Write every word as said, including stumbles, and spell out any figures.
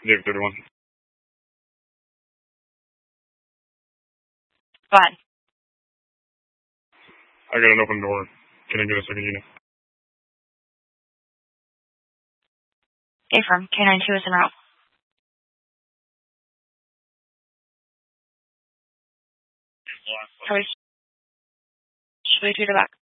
Dave thirty-one. Go ahead. I got an open door. Can I get a second unit? Affirm. K nine two is en route. Hurry. Should we do the back?